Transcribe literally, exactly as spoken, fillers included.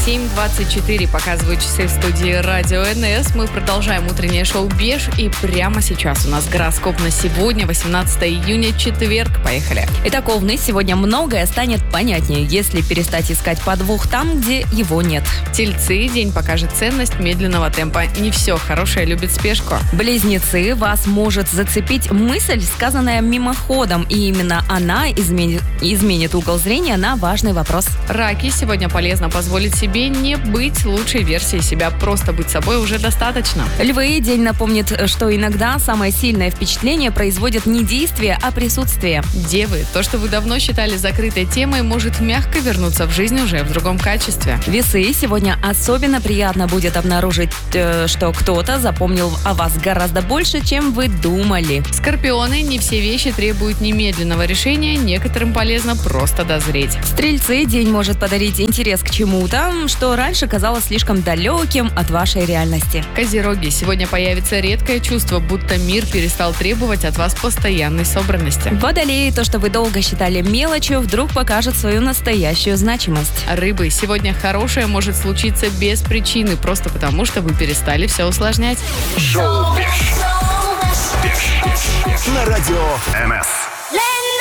семь двадцать четыре показывают часы в студии Радио эн эс. Мы продолжаем утреннее шоу «Беж». И прямо сейчас у нас гороскоп на сегодня, восемнадцатое июня, четверг. Поехали. Итак, Овны, сегодня многое станет понятнее, если перестать искать подвох там, где его нет. Тельцы, день покажет ценность медленного темпа. Не все хорошее любит спешку. Близнецы, вас может зацепить мысль, сказанная мимоходом, и именно она изменит, изменит угол зрения на важный вопрос. Раки, сегодня полезно позволить себе не быть лучшей версией себя. Просто быть собой уже достаточно. Львы, день напомнит, что иногда самое сильное впечатление производит не действие, а присутствие. Девы, то, что вы давно считали закрытой темой, может мягко вернуться в жизнь уже в другом качестве. Весы, сегодня особенно приятно будет обнаружить, э, что кто-то запомнил о вас гораздо больше, чем вы думали. Скорпионы, не все вещи требуют немедленного решения, некоторым полезно просто дозреть. Стрельцы, день может подарить интерес к чему-то, что раньше казалось слишком далеким от вашей реальности. Козероги, сегодня появится редкое чувство, будто мир перестал требовать от вас постоянной собранности. Водолеи, то, что вы долго считали мелочью, вдруг покажет свою настоящую значимоь. Рыбы, сегодня хорошее может случиться без причины, просто потому что вы перестали все усложнять. Шоу «Беж» на радио эн эс.